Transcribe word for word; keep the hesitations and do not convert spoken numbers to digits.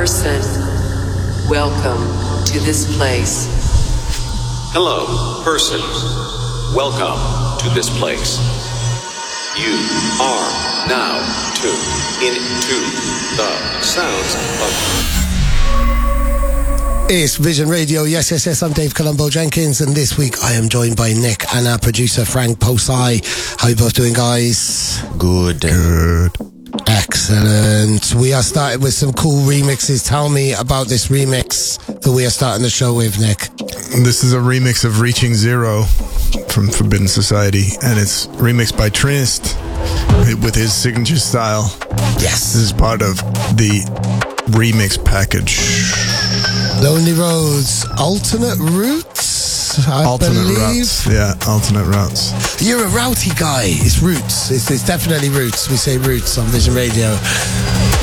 person, welcome to this place. Hello, person. Welcome to this place. You are now tuned into the sounds of... It's Vision Radio. Yes, yes, yes. I'm Dave Colombo Jenkins, and this week I am joined by Nick and our producer Frank Posey. How you both doing, guys? Good. Good. Excellent. We are starting with some cool remixes. Tell me about this remix that we are starting the show with, Nick. This is a remix of Reaching Zero from Forbidden Society, and it's remixed by Trinist with his signature style. Yes. This is part of the remix package. Lonely Roads, alternate routes, I alternate believe. routes. Yeah, alternate routes. You're a routy guy. It's roots. It's, it's definitely roots. We say roots on Vision Radio.